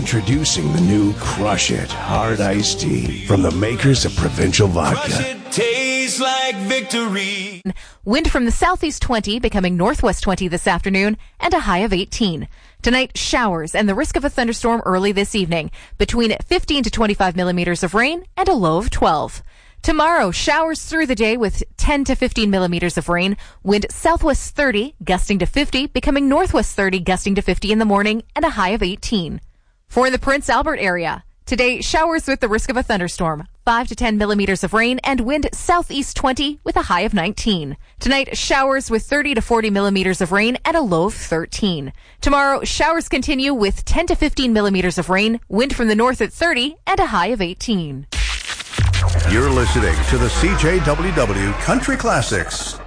Introducing the new Crush It Hard Iced Tea from the makers of Provincial Vodka. Crush it, tastes like victory. Wind from the southeast 20, becoming northwest 20 this afternoon, and a high of 18. Tonight, showers and the risk of a thunderstorm early this evening, between 15 to 25 millimeters of rain and a low of 12. Tomorrow, showers through the day with 10 to 15 millimeters of rain, wind southwest 30, gusting to 50, becoming northwest 30, gusting to 50 in the morning, and a high of 18. For the Prince Albert area, today, showers with the risk of a thunderstorm, 5 to 10 millimeters of rain, and wind southeast 20 with a high of 19. Tonight, showers with 30 to 40 millimeters of rain and a low of 13. Tomorrow, showers continue with 10 to 15 millimeters of rain, wind from the north at 30, and a high of 18. You're listening to the CJWW Country Classics.